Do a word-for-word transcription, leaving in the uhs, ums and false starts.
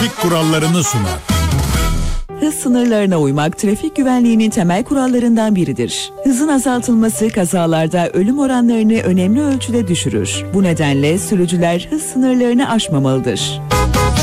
trafik kurallarını sunar. Hız sınırlarına uymak trafik güvenliğinin temel kurallarından biridir. Hızın azaltılması kazalarda ölüm oranlarını önemli ölçüde düşürür. Bu nedenle sürücüler hız sınırlarını aşmamalıdır.